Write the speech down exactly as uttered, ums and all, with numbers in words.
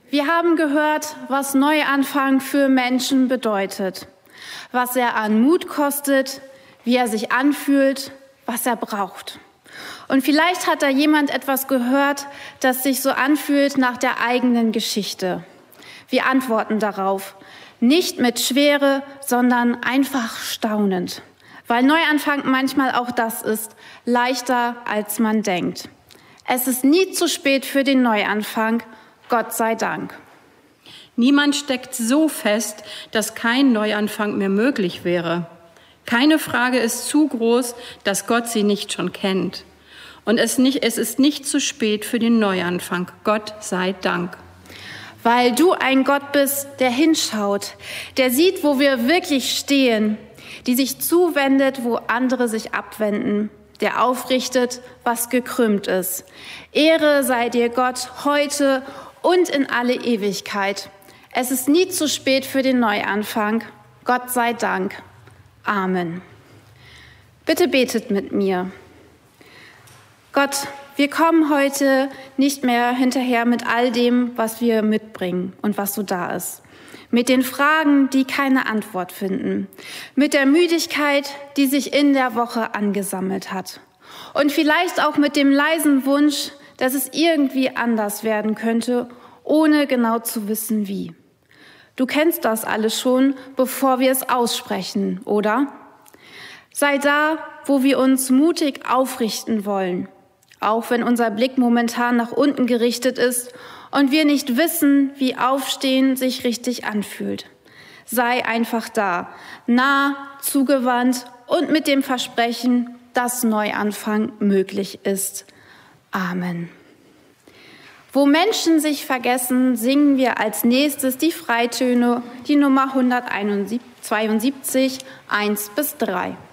Wir haben gehört, was Neuanfang für Menschen bedeutet, was er an Mut kostet, wie er sich anfühlt, was er braucht. Und vielleicht hat da jemand etwas gehört, das sich so anfühlt nach der eigenen Geschichte. Wir antworten darauf, nicht mit Schwere, sondern einfach staunend, weil Neuanfang manchmal auch das ist, leichter als man denkt. Es ist nie zu spät für den Neuanfang, Gott sei Dank. Niemand steckt so fest, dass kein Neuanfang mehr möglich wäre. Keine Frage ist zu groß, dass Gott sie nicht schon kennt. Und es, nicht, es ist nicht zu spät für den Neuanfang, Gott sei Dank. Weil du ein Gott bist, der hinschaut, der sieht, wo wir wirklich stehen, die sich zuwendet, wo andere sich abwenden, der aufrichtet, was gekrümmt ist. Ehre sei dir Gott heute und in alle Ewigkeit. Es ist nie zu spät für den Neuanfang. Gott sei Dank. Amen. Bitte betet mit mir. Gott, wir kommen heute nicht mehr hinterher mit all dem, was wir mitbringen und was so da ist. Mit den Fragen, die keine Antwort finden. Mit der Müdigkeit, die sich in der Woche angesammelt hat. Und vielleicht auch mit dem leisen Wunsch, dass es irgendwie anders werden könnte, ohne genau zu wissen, wie. Du kennst das alles schon, bevor wir es aussprechen, oder? Sei da, wo wir uns mutig aufrichten wollen, auch wenn unser Blick momentan nach unten gerichtet ist und wir nicht wissen, wie Aufstehen sich richtig anfühlt. Sei einfach da, nah, zugewandt und mit dem Versprechen, dass Neuanfang möglich ist. Amen. Wo Menschen sich vergessen, singen wir als nächstes die Freitöne, die Nummer hundertzweiundsiebzig, eins bis drei.